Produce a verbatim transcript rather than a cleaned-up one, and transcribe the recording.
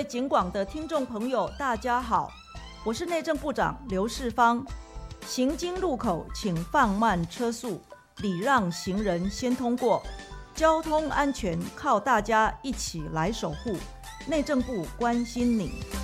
位警广的听众朋友，大家好，我是内政部长刘世芳。行经路口请放慢车速，礼让行人先通过。交通安全靠大家一起来守护，内政部关心你。